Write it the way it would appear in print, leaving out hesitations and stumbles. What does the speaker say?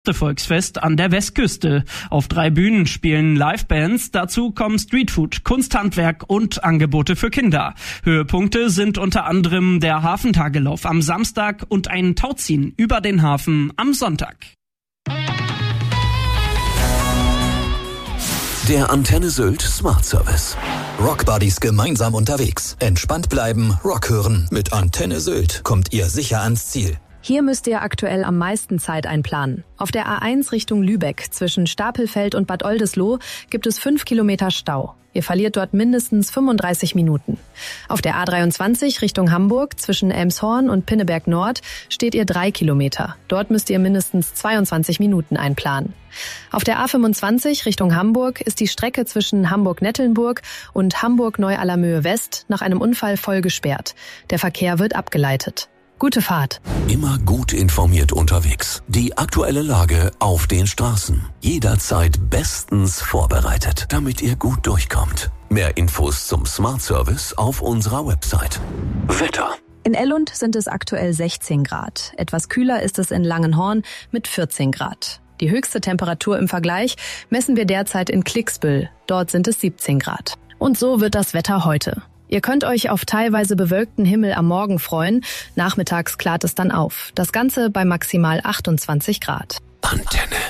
Volksfest an der Westküste. Auf 3 Bühnen spielen Livebands, dazu kommen Streetfood, Kunsthandwerk und Angebote für Kinder. Höhepunkte sind unter anderem der Hafentagelauf am Samstag und ein Tauziehen über den Hafen am Sonntag. Der Antenne Sylt Smart Service. Rockbuddies gemeinsam unterwegs. Entspannt bleiben, Rock hören. Mit Antenne Sylt kommt ihr sicher ans Ziel. Hier müsst ihr aktuell am meisten Zeit einplanen. Auf der A1 Richtung Lübeck zwischen Stapelfeld und Bad Oldesloe gibt es 5 Kilometer Stau. Ihr verliert dort mindestens 35 Minuten. Auf der A23 Richtung Hamburg zwischen Elmshorn und Pinneberg Nord steht ihr 3 Kilometer. Dort müsst ihr mindestens 22 Minuten einplanen. Auf der A25 Richtung Hamburg ist die Strecke zwischen Hamburg-Nettelnburg und Hamburg-Neu-Allermöhe West nach einem Unfall voll gesperrt. Der Verkehr wird abgeleitet. Gute Fahrt. Immer gut informiert unterwegs. Die aktuelle Lage auf den Straßen. Jederzeit bestens vorbereitet, damit ihr gut durchkommt. Mehr Infos zum Smart Service auf unserer Website. Wetter. In Ellund sind es aktuell 16 Grad. Etwas kühler ist es in Langenhorn mit 14 Grad. Die höchste Temperatur im Vergleich messen wir derzeit in Klicksbüll. Dort sind es 17 Grad. Und so wird das Wetter heute. Ihr könnt euch auf teilweise bewölkten Himmel am Morgen freuen. Nachmittags klart es dann auf. Das Ganze bei maximal 28 Grad. Antenne.